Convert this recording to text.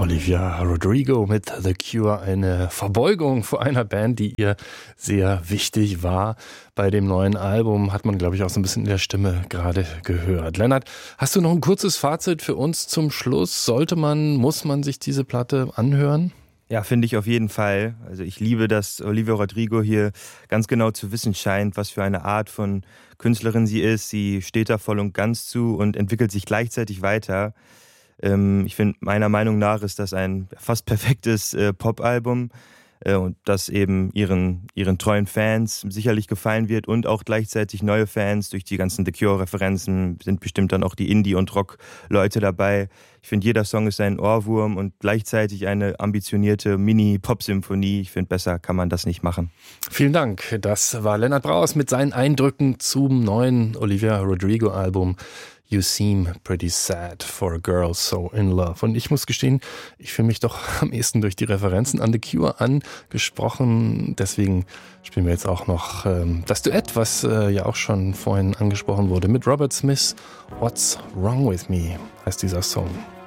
Olivia Rodrigo mit The Cure, eine Verbeugung vor einer Band, die ihr sehr wichtig war. Bei dem neuen Album hat man, glaube ich, auch so ein bisschen in der Stimme gerade gehört. Lennart, hast du noch ein kurzes Fazit für uns zum Schluss? Muss man sich diese Platte anhören? Ja, finde ich auf jeden Fall. Also ich liebe, dass Olivia Rodrigo hier ganz genau zu wissen scheint, was für eine Art von Künstlerin sie ist. Sie steht da voll und ganz zu und entwickelt sich gleichzeitig weiter. Ich finde, meiner Meinung nach ist das ein fast perfektes Pop-Album und das eben ihren treuen Fans sicherlich gefallen wird und auch gleichzeitig neue Fans. Durch die ganzen The Cure-Referenzen sind bestimmt dann auch die Indie- und Rock-Leute dabei. Ich finde, jeder Song ist ein Ohrwurm und gleichzeitig eine ambitionierte Mini-Pop-Symphonie. Ich finde, besser kann man das nicht machen. Vielen Dank. Das war Lennart Brauers mit seinen Eindrücken zum neuen Olivia Rodrigo-Album You Seem Pretty Sad for a Girl So in Love. Und ich muss gestehen, ich fühle mich doch am ehesten durch die Referenzen an The Cure angesprochen. Deswegen spielen wir jetzt auch noch das Duett, was ja auch schon vorhin angesprochen wurde, mit Robert Smith. What's Wrong With Me heißt dieser Song.